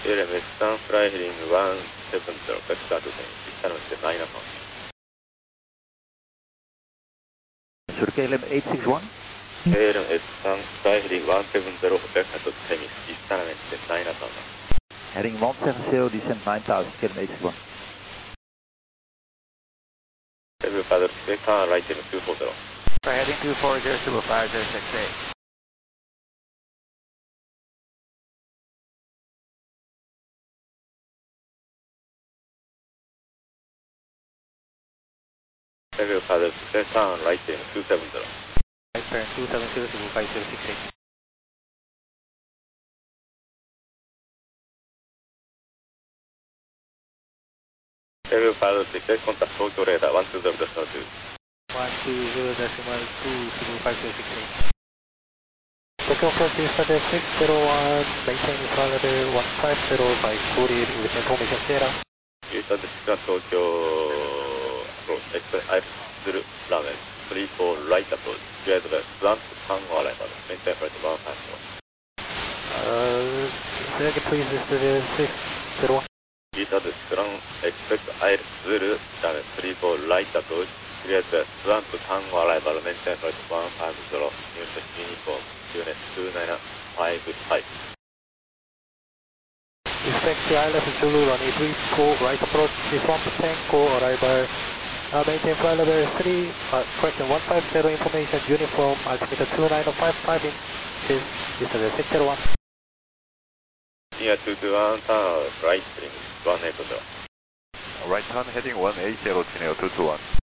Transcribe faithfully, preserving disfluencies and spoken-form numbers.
エーエルエムエスさん フライヘリングワンセブンゼロ、バックスタート点、下のしてナイナファン。 Sur K L M eight six one? エーエルエムエスさん フライヘリングワンセブンゼロ、バックスタート点、下のしてナイナファン。 Heading one seven zero, descent nine thousand, K L M eight six one. Every father, stay calm, right in two four zero. Heading two four zero, super five zero six eight. Every father, stay calm, right in two seven zero. Right turn two seven zero, super five zero six eight. Every father, stay contact Tokyo radar one two zero decimal two. one two zero decimal two, super five zero six eight. Tokyo forty seven six zero one, maintain parameter one five zero by forty with information data. You start the Tokyo approach, express I through runway three four right approach, cleared the ramp to Tango arrival, maintain flight one five four. Uh, second please, this is six zero one. You start the ground, expect I through runway three four right approach, cleared the ramp to Tango arrival, maintain flight one five zero, United Uniform, unit two nine five five. Respect to I level Zulu, runway three four, right approach, Swamp Tango, arrival, uh, maintain flight level three, uh, correction one five zero information, uniform, altimeter two nine five five inches, this is six zero one. Near two two one, turn right, one eight zero. Right turn heading one eight zero, Chino two two one.